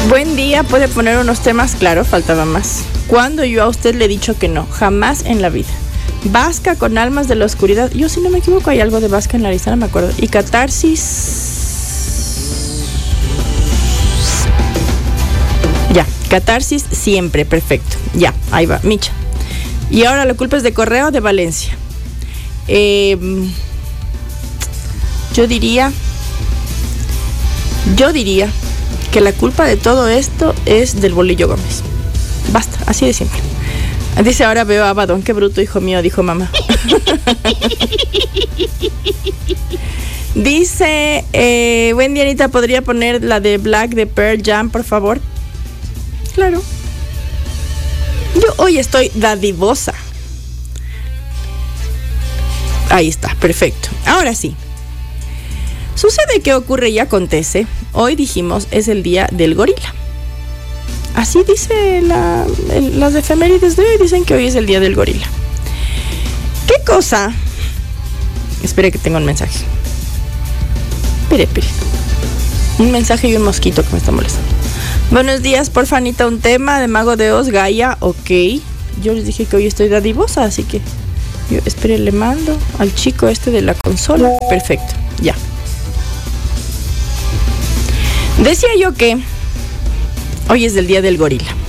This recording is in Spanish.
Buen día, puede poner unos temas, claro, faltaba más. ¿Cuándo yo a usted le he dicho que no? Jamás en la vida. Vasca con almas de la oscuridad. Yo, si no me equivoco, hay algo de Vasca en la lista, no me acuerdo. Y Catarsis. Ya, Catarsis siempre, perfecto. Ya, ahí va, Micha. Y ahora la culpa es de Correo de Valencia. Yo diría que la culpa de todo esto es del Bolillo Gómez. Basta, así de simple. Dice, ahora veo a Abadón, qué bruto, hijo mío, dijo mamá. Dice, buen día, Anita, ¿podría poner la de Black de Pearl Jam, por favor? Claro. Yo hoy estoy dadivosa. Ahí está, perfecto. Ahora sí. Sucede que ocurre y acontece. Hoy dijimos, es el día del gorila. Así dice las efemérides de hoy, dicen que hoy es el día del gorila. ¿Qué cosa? Espere que tengo un mensaje. Espere. Un mensaje y un mosquito que me está molestando. Buenos días, porfa, Anita, un tema de Mago de Oz, Gaia, ok. Yo les dije que hoy estoy dadivosa, así que yo, espere, le mando al chico este de la consola. Perfecto, ya. Decía yo que hoy es el día del gorila.